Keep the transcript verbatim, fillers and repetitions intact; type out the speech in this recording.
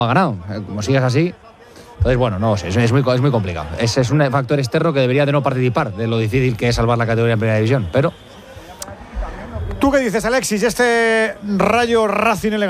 ha ganado. Como sigas así. Entonces, bueno, no sé, es muy, es muy complicado. Ese es un factor externo que debería de no participar de lo difícil que es salvar la categoría en primera división, pero... ¿Tú qué dices, Alexis? Este Rayo Racing elegante.